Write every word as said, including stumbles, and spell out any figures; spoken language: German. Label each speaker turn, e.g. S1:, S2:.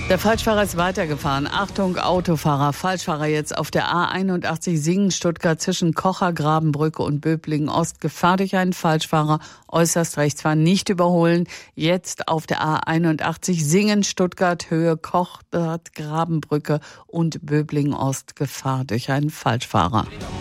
S1: Der Falschfahrer ist weitergefahren. Achtung, Autofahrer. Falschfahrer jetzt auf der A einundachtzig Singen-Stuttgart zwischen Kocher, Grabenbrücke und Böblingen-Ost. Gefahr durch einen Falschfahrer. Äußerst rechts fahren, nicht überholen. Jetzt auf der A einundachtzig Singen-Stuttgart, Höhe Koch, Grabenbrücke und Böblingen-Ost. Gefahr durch einen Falschfahrer.